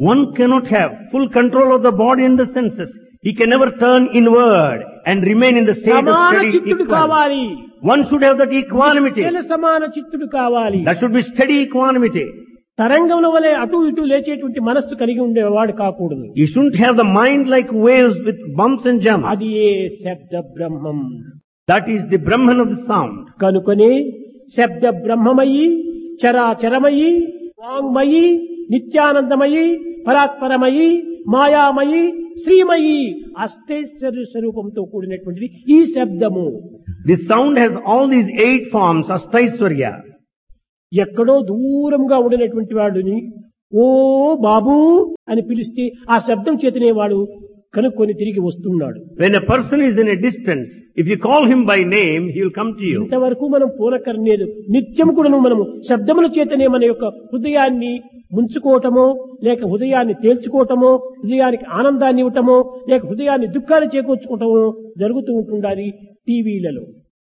One cannot have full control of the body and the senses. He can never turn inward and remain in the state of సమాన steady చిత్తుడు equanimity. కావాలి. One should have that equanimity. నిశ్చల సమాన చిత్తుడు కావాలి. That should be steady equanimity. తరంగముల వలె అటు ఇటు లేచేటువంటి మనస్సు కలిగి ఉండేవాడు కాకూడదు. You shouldn't have the mind like waves with bumps and jumps. అది ఏ శబ్ద బ్రహ్మం. That is the Brahman of the sound. కనుకొని శబ్ద బ్రహ్మమయి, చరాచరమయి, వాంగ్మయి, నిత్యానందమయి, పరాత్పరమయి, మాయామయి, శ్రీమయి, అష్టైశ్వర్య స్వరూపంతో కూడినటువంటిది ఈ శబ్దము. The sound has all these 8 forms, Ashtaiswarya. ఎక్కడో దూరంగా ఉండినటువంటి వాడిని ఓ బాబు అని పిలిస్తే ఆ శబ్దం చేతనే వాడు కనుక్కొని తిరిగి వస్తున్నాడు. When a person is in a distance, if you call him by name, he will come to you. ఇంతవరకు మనం పూనకర్లేదు. నిత్యం కూడా మనము శబ్దముల చేతనే మన యొక్క హృదయాన్ని ముంచుకోవటమో, లేక హృదయాన్ని తేల్చుకోవటమో, హృదయానికి ఆనందాన్ని ఇవ్వటమో, లేక హృదయాన్ని దుఃఖాన్ని చేకూర్చుకోవటమో జరుగుతూ ఉంటుండాలి టీవీలలో.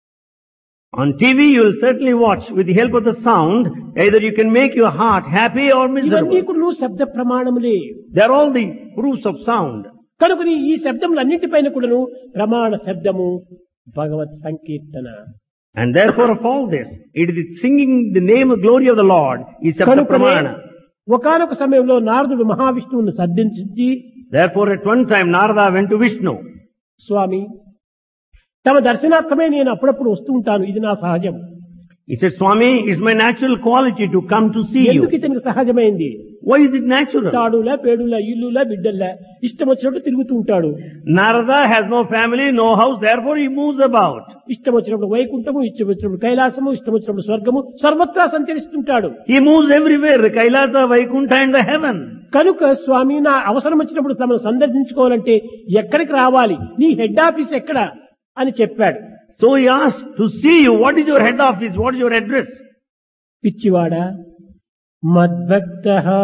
On TV, you will certainly watch with the help of the sound, either you can make your heart happy or ఇవన్నీ miserable. కూడా శబ్ద ప్రమాణములే. They are all the proofs of sound. కనుకని ఈ శబ్దములన్నింటిపైన కూడాను ప్రమాణ శబ్దము భగవత్ సంకీర్తన. And therefore of all this, it is singing the name of glory of the Lord is Sabda కనుకనే Pramana. ఒకానొక సమయంలో నారదుడు మహావిష్ణువును సంధించి, Therefore at one time Narada went to Vishnu. స్వామి తమ దర్శనార్థమే నేను అప్పుడప్పుడు వస్తూ ఉంటాను, ఇది నా సహజం. He said, Swami, it's my natural quality to come to see ఎందుకు you. ఇతనికి సహజమైంది? Why is it natural? తాడులా పేడులా ఇల్లులా బిడ్డల్లా ఇష్టం వచ్చినట్టు తిరుగుతూ ఉంటాడు. Narada has no family, no house, therefore he moves about. ఇష్టం వచ్చినప్పుడు వైకుంఠము, ఇష్టం వచ్చినప్పుడు కైలాసము, ఇష్టం వచ్చినప్పుడు స్వర్గము, సర్వత్రా సంచరిస్తుంటాడు. He moves everywhere, the Kailasa, Vaikuntha and the heaven. కనుక స్వామి నా అవసరం వచ్చినప్పుడు తమను సందర్శించుకోవాలంటే ఎక్కడికి రావాలి, నీ హెడ్ ఆఫీస్ ఎక్కడ అని చెప్పాడు. So he asked to see you, what is your head office, what is your address? పిచ్చివాడా, మద్భక్తః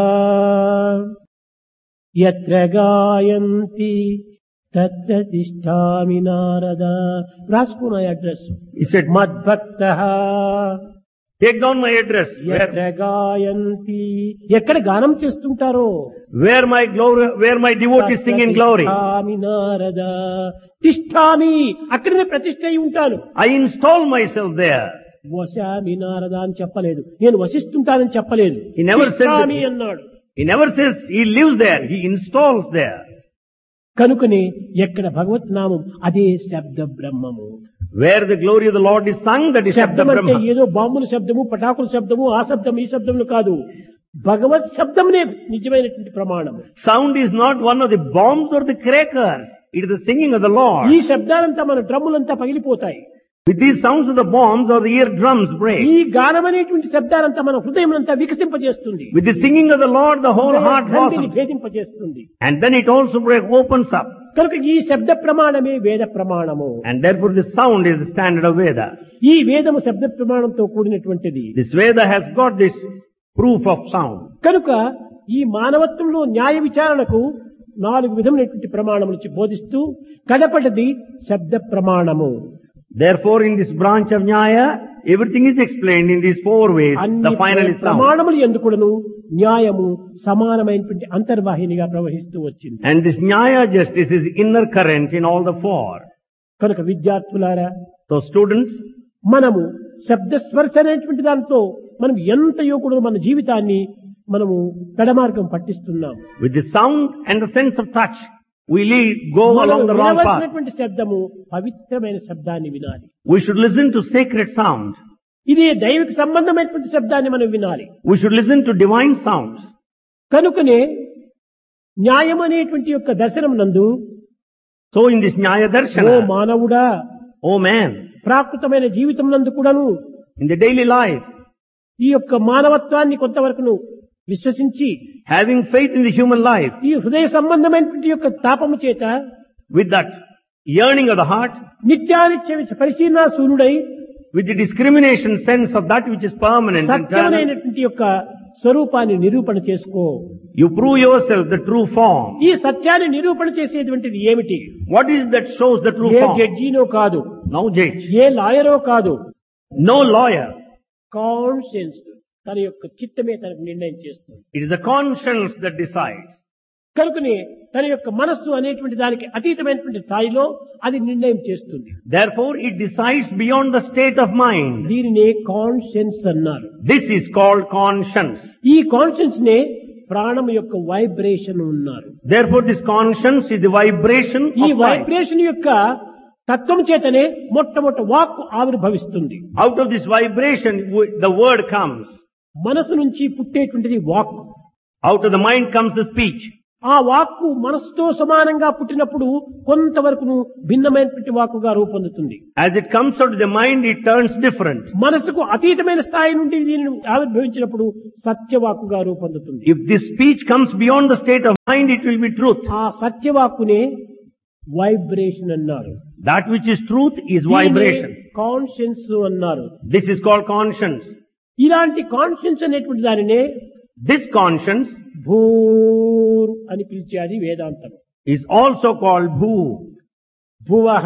యత్ర గాయంతి తత్ర తిష్ఠామి నారద. రాసుకున్న address. He said, మద్భక్తః take down my address, యత్ర గాయంతి, ఎక్కడ గానం చేస్తుంటారో, where my devotees sing in glory. తిష్ఠామి Narada, తిష్ఠామి అక్కడనే ప్రతిష్ఠ అయి ఉంటాను. I install myself there. వశామి Narada అని చెప్పలేదు, నేను వసిస్తుంటానని చెప్పలేదు. He never said that. తిష్ఠామి అన్నాడు. He never says he lives there, he installs there. కనుకనే ఎక్కడ భగవత్ నామం అదే శబ్ద బ్రహ్మము. Where the glory of the Lord is sung, that is Sabda శబ్దం అంటే Brahma. ఏదో బాంబుల శబ్దము, పటాకుల శబ్దము, ఆ శబ్దం ఈ శబ్దములు కాదు. భగవత్ శబ్దమునే నిజమైనటువంటి ప్రమాణము. Sound is not one of the bombs or the crackers. It is the singing of the ఈ Lord. శబ్దాలంతా మన డ్రమ్ములంతా పగిలిపోతాయి. With these sounds of the bombs or the eardrums break. ఈ గానం అనేటువంటి శబ్దాలంతా మన హృదయమంతా వికసింపజేస్తుంది, With the singing of the Lord, the whole heart గ్రంథిని blossoms. భేదింపజేస్తుంది. And then it also opens up. కనుక ఈ శబ్ద ప్రమాణమే వేద ప్రమాణము. And therefore the sound is the standard of Veda. ఈ వేదము శబ్ద ప్రమాణంతో కూడినటువంటిది. This Veda has got this proof of sound. కనుక ఈ మానవత్వంలో న్యాయ విచారణకు 4 విధమైనటువంటి ప్రమాణములు బోధిస్తూ కడపటిది శబ్ద ప్రమాణము. Therefore in this branch of Nyaya, everything is explained in these 4 ways. అన్ని The final is sound. ప్రమాణములు ఎందుకును న్యాయము సమానమైనటువంటి అంతర్వాహినిగా ప్రవహిస్తూ వచ్చింది. And this Nyaya justice is inner current in all the 4. కనుక విద్యార్థులారా, So students, మనము శబ్ద స్పర్శ అనేటువంటి దాంతో మనం ఎంతయో కూడా మన జీవితాన్ని మనము పెడమార్గం పట్టిస్తున్నాము. with the sound and the sense of touch, we go మనం along the wrong path. వినవలసినటువంటి శబ్దము పవిత్రమైన శబ్దాన్ని వినాలి. We should listen to sacred sound. ఇది దైవిక సంబంధమైనటువంటి శబ్దాన్ని మనం వినాలి. We should listen to divine sounds. కనుకనే న్యాయం అనేటువంటి యొక్క దర్శనం నందు, So in this Nyaya oh Darshana, మానవుడా, oh man, ప్రాకృతమైన జీవితం నందు కూడాను in the daily life, ఈ యొక్క మానవత్వాన్ని కొంతవరకును విశ్వసించి having faith in the human life, ఈ హృదయ సంబంధమైనటువంటి యొక్క తాపము చేత with that yearning of the heart, నిత్యానిత్య పరిశీలన శూన్యుడై with the discrimination sense of that which is permanent and eternal, సత్యమైనటువంటి యొక్క స్వరూపాన్ని నిరూపణ చేసుకో. you prove yourself the true form. ఈ సత్యాన్ని నిరూపణ చేసేటువంటిది ఏమిటి? What is that shows the true A form? జడ్జినో కాదు, No judge, ఏ లాయరో కాదు, no lawyer. కాన్షియన్స్. తన యొక్క చిత్తమే తనకు నిర్ణయం చేస్తుంది. It is the conscience that decides. కనుకనే తన యొక్క మనస్సు అనేటువంటి దానికి అతీతమైనటువంటి స్థాయిలో అది నిర్ణయం చేస్తుంది. Therefore, it decides beyond the state of mind. దీనినే కాన్షియన్స్ అన్నారు. This is called conscience. ఈ కాన్షియన్స్ నే ప్రాణం యొక్క వైబ్రేషన్ ఉన్నారు. Therefore, this conscience is the vibration ఈ of life. వైబ్రేషన్ యొక్క తత్వం చేతనే మొట్టమొదటి వాక్కు ఆవిర్భవిస్తుంది. Out of this vibration, the word comes. మనసు నుంచి పుట్టేటువంటిది వాక్కు. Out of the mind comes the speech. ఆ వాక్కు మనసుతో సమానంగా పుట్టినప్పుడు కొంతవరకు భిన్నమైనటువంటి వాక్కుగా రూపొందుతుంది. As it comes out of the mind, it turns different. మనసుకు అతీతమైన స్థాయి నుండి దీనిని ఆవిర్భవించినప్పుడు సత్యవాక్కుగా రూపొందుతుంది. If this speech comes beyond the state of mind, it will be truth. ఆ సత్యవాక్కునే వైబ్రేషన్ అన్నారు. That which is truth is vibration. Conscience అన్నారు. This is called conscience. ఇలాంటి conscience అనేటువంటి దానినే This conscience భూర్ అని పిలిచేది వేదాంతం. is also called bhu. భువః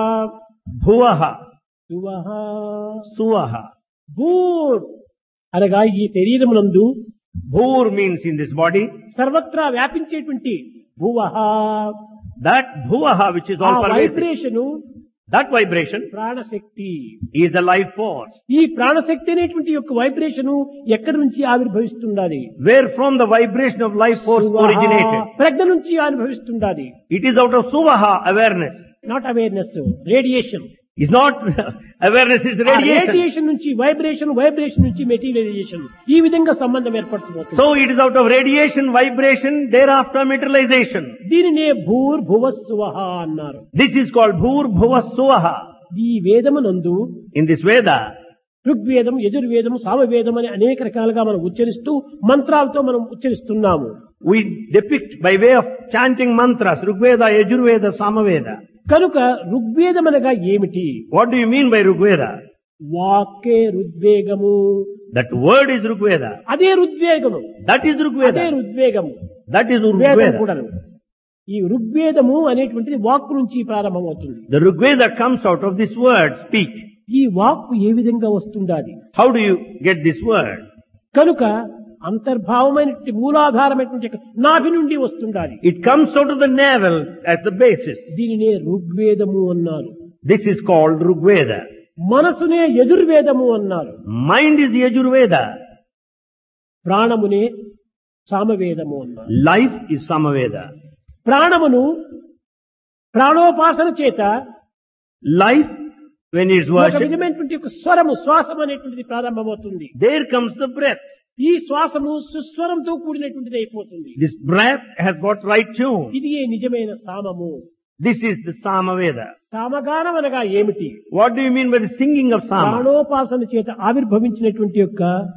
Bhuvaha. సువః Suvaha. భూర్ అనగా ఈ శరీరమునందు Bhur means in this body. సర్వత్రా వ్యాపించేటువంటి భువః That bhuvaha which is ఆ all pervasive. Vibration That vibration ప్రాణశక్తి. is the life force. ఈ ప్రాణశక్తి అనేటువంటి యొక్క వైబ్రేషను ఎక్కడి నుంచి ఆవిర్భవిస్తుండాలి? Where from the vibration of life force originated. ప్రజ్ఞ నుంచి ఆవిర్భవిస్తుండాలి. It is out of suvaha, awareness. Not awareness, radiation. It's not awareness, it's radiation. Radiation నుంచి vibration, vibration నుంచి మెటీరియలైజేషన్, ఈ విధంగా సంబంధం ఏర్పడుతుంది. So it is out of radiation, vibration, thereafter materialization. దీనినే భూర్ భువస్సువః అన్నారు. This is called Bhur Bhuva Suvaha. ఈ వేదమునందు In this Veda, ఋగ్వేదం, యజుర్వేదం, సామవేదం అని అనేక రకాలుగా మనం ఉచ్చరిస్తూ మంత్రాలతో మనం ఉచ్చరిస్తున్నాము. we depict by way of chanting mantras, Rigveda, Yajurveda, Samaveda. కనుక ఋగ్వేదం అనగా ఏమిటి? What do you mean by Rigveda? వాక్కే రుద్వేగము. That word is Rigveda. అదే రుద్వేగము. That is అదే Rigveda. రుద్వేగము. That is వేదం Rigveda. కూడాను. ఈ ఋగ్వేదము అనేటువంటిది వాక్కు నుంచి ప్రారంభమవుతుంది. The Rigveda comes out of this word, speech. ఈ వాక్కు ఏ విధంగా వస్తుండాలి? How do you get this word? కనుక అంతర్భావమైనటువంటి మూలాధారమైనటువంటి నాభి నుండి వస్తుండాలి. It comes out of the navel as the basis. దీనినే ఋగ్వేదము అన్నారు. This is called Rigveda. మనసునే యజుర్వేదము అన్నారు. Mind is Yajurveda. ప్రాణమునే సామవేదము అన్నారు. Life is Samaveda. ప్రాణమును ప్రాణోపాసన చేత Life, when it is ఒక worshipped, విధమైనటువంటి ఒక స్వరము, శ్వాసం అనేటువంటిది ప్రారంభమవుతుంది. there comes the breath. ఈ శ్వాసము సుస్వరంతో కూడినటువంటిది అయిపోతుంది. This breath has got right tune. ఇది ఏ నిజమైన సామము. This is the Samaveda. సామగానం అనగా ఏమిటి? What do you mean by the singing of Sama? ప్రాణోపాసన చేత ఆవిర్భవించినటువంటి యొక్క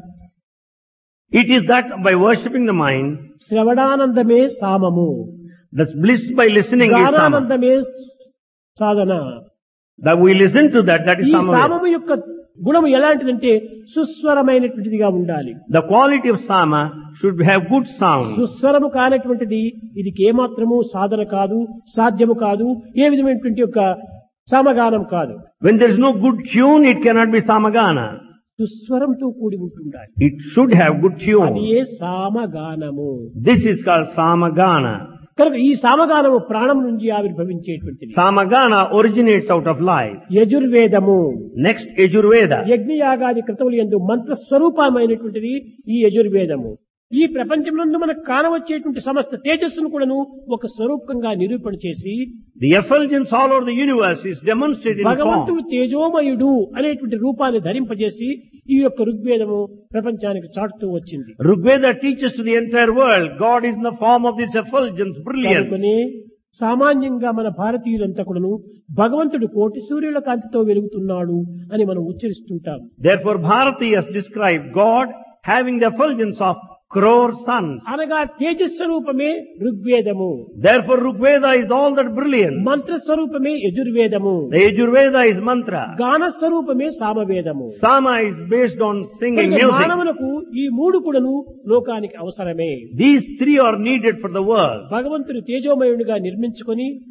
It is that by worshipping the mind, శ్రవణానందమే సామము. the bliss by listening is Sama. గానానందమే Sadhana. That we listen to that is ఈ Samaveda. సామము యొక్క గుణము ఎలాంటిదంటే సుస్వరమైనటువంటిదిగా ఉండాలి. The quality of Sama should have good sound. సుస్వరము కానటువంటిది ఇది ఏమాత్రము సాధన కాదు, సాధ్యము కాదు, ఏ విధమైనటువంటి యొక్క సామగానం కాదు. When there is no good tune, it cannot be Samagana. సుస్వరంతో కూడి ఉంటుండాలి. It should have good అది tune. A సామగానము. This is called Samagana. కనుక ఈ సామగానము ప్రాణం నుంచి ఆవిర్భవించేటువంటిది. Samagana originates out of life. యజుర్వేదము. Next, Yajurveda. యజ్ఞయాగాది క్రతువులు యందు మంత్ర స్వరూపమైనటువంటిది ఈ యజుర్వేదము. ఈ ప్రపంచంలో మనకు కానవచ్చేటువంటి సమస్త తేజస్సును కూడాను ఒక స్వరూపంగా నిరూపణ చేసి The effulgence all over the universe is demonstrated in భగవంతుడు form. తేజోమయుడు అనేటువంటి రూపాన్ని ధరింపజేసి ఈ యొక్క ఋగ్వేదము ప్రపంచానికి చాటుతూ వచ్చింది. Rigveda teaches to the entire world, God is in the form of this effulgence, brilliance. కనుకనే సామాన్యంగా మన భారతీయులంతా కూడాను భగవంతుడు కోటి సూర్యుల కాంతితో వెలుగుతున్నాడు అని మనం ఉచ్చరిస్తుంటాం. Therefore, Bharati has described God having the effulgence of crore suns. అనగా తేజస్వరూపమే ఋగ్వేదము. Therefore, Rigveda is all that brilliant. మంత్రస్వరూపమే యజుర్వేదము. The Yajurveda is mantra. గానస్వరూపమే సామవేదము. Sama is based on singing కనుక music. మానవులకు ఈ మూడు కూడాను లోకానికి అవసరమే. These three are needed for the world. భగవంతుని తేజోమయునిగా నిర్మించుకొని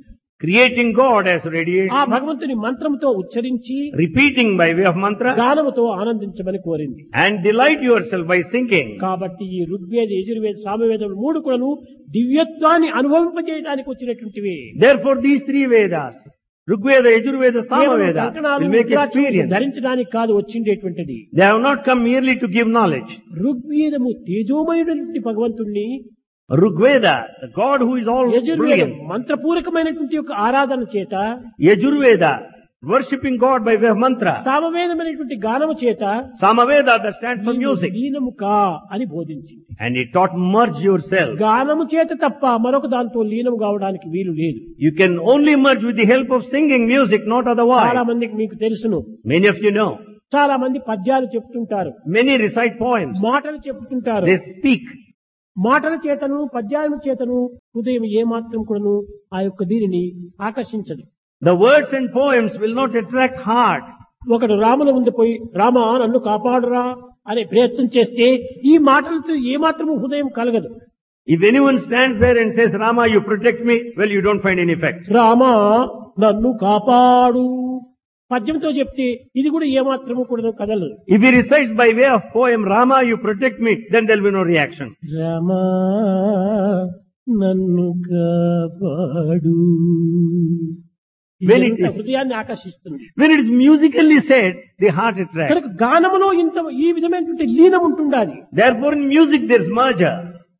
creating God as ఆ radiation, భగవంతుని మంత్రంతో ఉచ్చరించి repeating by way of mantra, గానముతో ఆనందించమని కోరింది. and delight yourself by singing. కాబట్టి ఈ ఋగ్వేద, యజుర్వేద, సామవేదములు మూడు కూడాను దివ్యత్వాన్ని అనుభవింపజేయడానికి వచ్చినటువంటివి. Therefore these three Vedas, Rigveda, Yajurveda, Samaveda, will make experience. ధరించడానికి కాదు వచ్చిండేటువంటిది. They have not come merely to give knowledge. ఋగ్వేదము తేజోమయుడైనటువంటి భగవంతుణ్ణి, Rigveda, the God who is all యజుర్వేదం brilliant. మంత్రపూర్వకమైనటువంటి యొక్క ఆరాధన చేత, Yajurveda, worshipping God by way of mantra. సామవేదమైనటువంటి గానము చేత Samaveda, that stands for music. లీనము కా అని బోధించింది. And it taught merge yourself. గానము చేత తప్ప మరొక దాంతో లీనము కావడానికి వీలు లేదు. You can only merge with the help of singing music, not చాలా otherwise. మందికి మీకు తెలుసును. Many of you know. చాలా మంది పద్యాలు చెప్తుంటారు, Many recite poems. మాటలు చెప్తుంటారు. They speak. మాటల చేతను పద్యాల చేతను హృదయం ఏమాత్రం కూడాను ఆ యొక్క దీనిని ఆకర్షించదు. The words and poems will not attract heart. ఒకడు రాముల ముందు పోయి రామా నన్ను కాపాడురా అనే ప్రయత్నం చేస్తే ఈ మాటలతో ఏమాత్రము హృదయం కలగదు. If anyone stands there and says, Rama, you protect me, well, you don't find any effect. Rama నన్ను కాపాడు పద్యంతో చెప్తే ఇది కూడా ఏమాత్రము కూడా కదలదు. If he recites by way of poem, Rama, you protect me, then there will be no reaction. Rama నన్ను కాపాడు When it is- హృదయాన్ని ఆకర్షిస్తుంది. When it is musically said, the heart attracts. కనుక గానములో ఇంత ఈ విధమైనటువంటి లీనం ఉంటుండాలి. Therefore in music there is merger.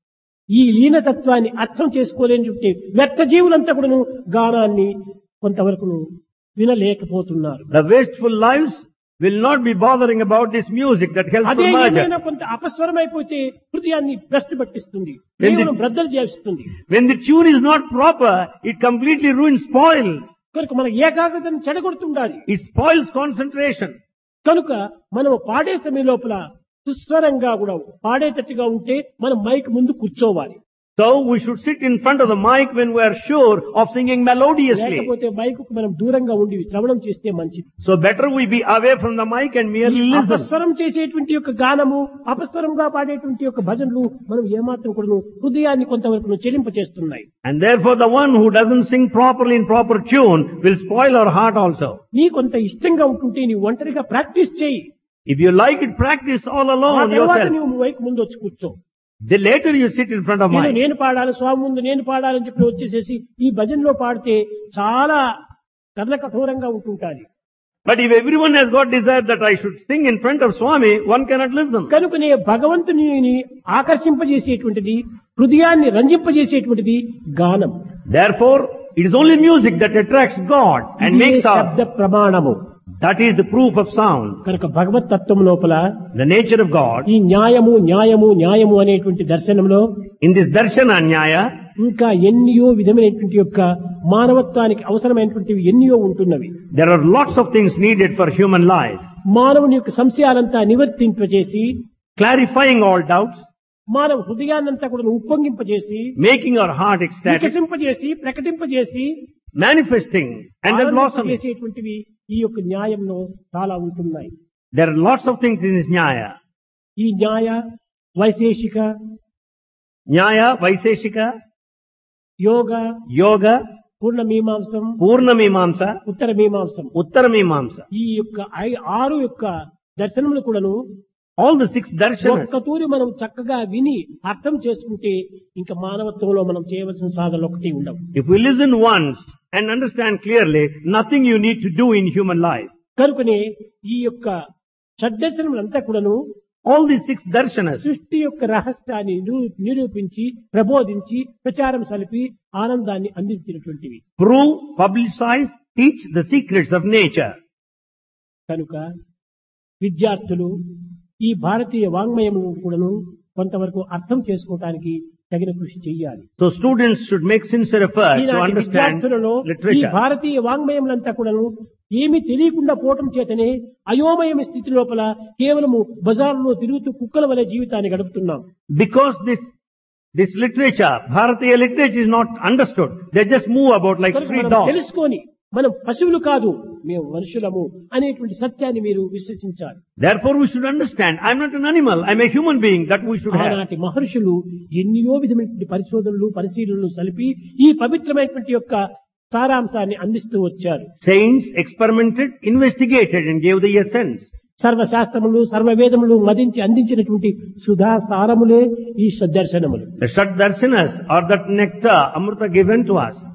ఈ లీనతత్వాన్ని అర్థం చేసుకోలేని వ్యర్థ జీవులంతా కూడాను గానాన్ని కొంతవరకు వినలేకపోతున్నారు. The wasteful lives will not be bothering about this music that helps అదే for merger. ఏమైనా కొంత అపస్వరమైపోతే హృదయాన్ని భ్రష్టు పట్టిస్తుంది, When the- కేవలం బ్రద్దలు చేస్తుంది. When the tune is not proper, it completely ruins, spoils. కనుక మన ఏకాగ్రతను చెడగొడుతుండాలి. It spoils concentration. కనుక మనం పాడే సమయం లోపల సుస్వరంగా కూడా పాడేటట్టుగా ఉంటే మనం మైక్ ముందు కూర్చోవాలి. So we should sit in front of the mic when we are sure of singing melodiously. లేకపోతే మైక్ మనం దూరంగా ఉండి శ్రవణం చేస్తే మంచిది. So better we be away from the mic and merely listen. అపస్వరం చేసేటువంటి యొక్క గానము, అపస్వరంగా పాడేటువంటి యొక్క భజనలు మనం ఏమాత్రం కూడా హృదయాన్ని కొంతవరకు చెలింపచేస్తున్నాయి. And therefore the one who doesn't sing properly in proper tune will spoil our heart also. నీ కొంత ఇష్టంగా ఉంటుంటే నీ ఒంటరిగా ప్రాక్టీస్ చేయి. If you like it, practice all ఆ alone తర్వాత yourself. నువ్వు మైక్ ముందు వచ్చి కూర్చో. The later you sit in front of mic. నేను పాడాలి, స్వామి ముందు నేను పాడాలని చెప్పి వచ్చేసేసి ఈ భజనలో పాడితే చాలా కర్ణ కఠోరంగా ఉంటుంటాది. But if everyone has got desire that I should sing in front of Swami, one cannot listen. కనుకనే భగవంతుని ఆకర్షింపజేసేటువంటిది, హృదయాన్ని రంజింపజేసేటువంటిది గానం. Therefore, it is only music that attracts God and ఇదే makes శబ్ద our, ప్రమాణము. that is the proof of sound. కనుక భగవత్ తత్వం లోపల The nature of God. ఈ న్యాయము న్యాయము న్యాయము అనేటువంటి దర్శనంలో In this darshana nyaya, ఇంకా ఎన్నో విధమైనటువంటి యొక్క మానవత్వానికి అవసరమైనటువంటివి ఎన్నో ఉంటున్నవి. there are lots of things needed for human life. మానవుని యొక్క సంశయాలంతా నివర్తింపజేసి, Clarifying all doubts, మానవ హృదయాన్నంతా కూడా ఉప్పొంగింపజేసి, making our heart ecstatic, వికసింపజేసి, ప్రకటింపజేసి, manifesting and then blossoming. చేసేటువంటివి ఈ యొక్క న్యాయంలో చాలా ఉంటున్నాయి. There are lots of things in this nyaya. ఈ న్యాయ, వైశేషిక, Nyaya, Vaiseshika, యోగ, Yoga, పూర్ణ మీమాంసం, Purna Mimamsa, ఉత్తర మీమాంసం, Uttara Mimamsa. ఈ యొక్క 6 యొక్క దర్శనములు కూడాను All the 6 darshanas. ఒక్క తూరి మనం చక్కగా విని అర్థం చేసుకుంటే ఇంకా మానవత్వంలో మనం చేయవలసిన సాధనలు ఒకటి ఉండవు. If we listen once and understand clearly, nothing you need to do in human life. కనుకనే ఈ యొక్క షడ్దర్శనములంతా కూడాను All these 6 darshanas సృష్టి యొక్క రహస్యాన్ని నిరూపించి, ప్రబోధించి, ప్రచారం సలిపి ఆనందాన్ని అందించినటువంటివి. prove, publicize, teach the secrets of nature. కనుక విద్యార్థులు ఈ భారతీయ వాంగ్మయము కూడాను కొంతవరకు అర్థం చేసుకోవటానికి తగిన కృషి చేయాలి. So students should make sincere effort to ఈనాటి understand విద్యార్థులలో ఈ literature. భారతీయ వాంగ్మయములంతా కూడాను ఏమి తెలియకుండా పోవటం చేతనే అయోమయ స్థితి లోపల కేవలము బజార్లో తిరుగుతూ కుక్కల వలె జీవితాన్ని గడుపుతున్నాం. Because this literature, Bharatiya literature is not understood. They just move about like కనుక street మనం dogs. తెలుసుకొని మనం పశువులు కాదు, మేము మనుషులము అనేటువంటి సత్యాన్ని మీరు విశ్వసించాలి. Therefore we should understand, I'm not an animal, I'm a human being, that we should have. ఆనాటి మహర్షులు ఎన్నో విధమైనటువంటి పరిశోధనలు, పరిశీలనలు సలిపి ఈ పవిత్రమైనటువంటి యొక్క సారాంశాన్ని అందిస్తూ వచ్చారు. Saints experimented, investigated and gave the essence. సర్వశాస్త్రములు సర్వవేదములు మదించి అందించినటువంటి సుధా సారములే ఈ సద్దర్శనములు. The Shad Darshanas are that nectar, Amrita given to us.